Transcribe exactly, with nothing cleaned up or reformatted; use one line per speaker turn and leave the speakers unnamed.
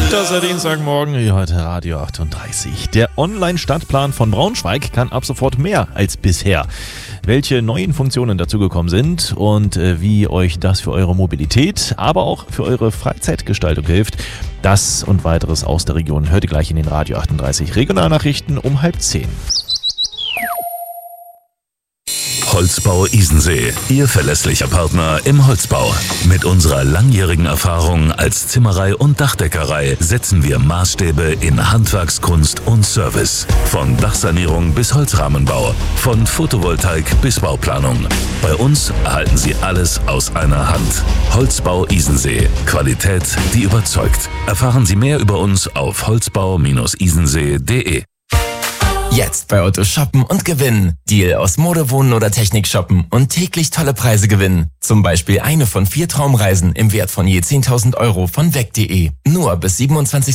Winterser Dienstagmorgen, hier heute Radio achtunddreißig. Der Online-Stadtplan von Braunschweig kann ab sofort mehr als bisher. Welche neuen Funktionen dazugekommen sind und äh, wie euch das für eure Mobilität, aber auch für eure Freizeitgestaltung hilft, das und weiteres aus der Region hört ihr gleich in den Radio achtunddreißig Regionalnachrichten um halb zehn.
Holzbau Isensee, Ihr verlässlicher Partner im Holzbau. Mit unserer langjährigen Erfahrung als Zimmerei und Dachdeckerei setzen wir Maßstäbe in Handwerkskunst und Service. Von Dachsanierung bis Holzrahmenbau, von Photovoltaik bis Bauplanung. Bei uns erhalten Sie alles aus einer Hand. Holzbau Isensee, Qualität, die überzeugt. Erfahren Sie mehr über uns auf holzbau isensee punkt de.
Jetzt bei Otto shoppen und gewinnen. Deal aus Mode, Wohnen oder Technik shoppen und täglich tolle Preise gewinnen. Zum Beispiel eine von vier Traumreisen im Wert von je zehntausend Euro von weg punkt de. Nur bis siebenundzwanzigsten